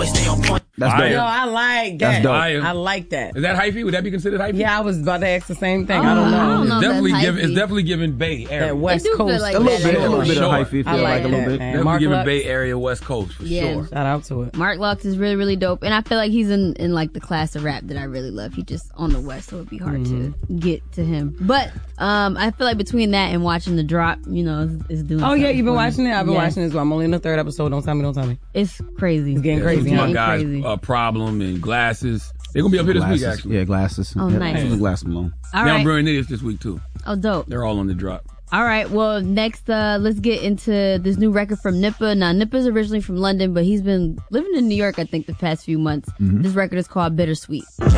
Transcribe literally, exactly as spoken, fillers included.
always stay on point. That's Fire. dope. Yo, I like That's that. dope. I like that. Is that hyphy? Would that be considered hyphy? Yeah, I was about to ask the same thing. Oh, I don't know. I don't know. It's definitely that's giving. It's hyphy. definitely giving Bay area. That West It do feel Coast. like A little that. bit, a little bit Sure. of hyphy. Feel I like, like a little that, bit. man. Definitely Mark giving Lux. Bay Area West Coast for Yeah. sure. Shout out to it. Mark Lux is really, really dope. And I feel like he's in, in like the class of rap that I really love. He just on the West, so it'd be hard Mm-hmm. to get to him. But um, I feel like between that and watching The Drop, you know, is, is doing Oh, yeah, something you've been for me. watching it? I've been Yes. watching it as well. I'm only in the third episode. Don't tell me, don't tell me. It's crazy. It's getting Yeah, crazy. my huh? guys, crazy. uh, Problem and Glasses. They're gonna be up here this Glasses. week actually. Yeah, glasses. Oh, yeah, nice. Leave the glasses alone. All Down right. Brilliant Idiots this week too. Oh, dope. They're all on the drop. All right. Well, next, uh, let's get into this new record from Nippa. Now, Nippa's originally from London, but he's been living in New York, I think, the past few months. This record is called Bittersweet.